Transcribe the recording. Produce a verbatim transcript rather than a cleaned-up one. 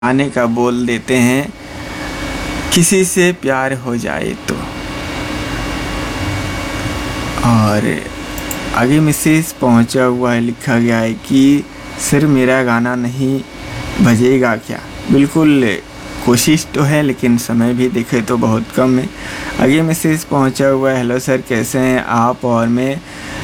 आने का बोल देते हैं, किसी से प्यार हो जाए तो। और आगे मैसेज पहुंचा हुआ है, लिखा गया है कि सर मेरा गाना नहीं बजेगा क्या। बिल्कुल कोशिश तो है, लेकिन समय भी देखे तो बहुत कम है। आगे मैसेज पहुंचा हुआ है, हेलो सर कैसे हैं आप, और मैं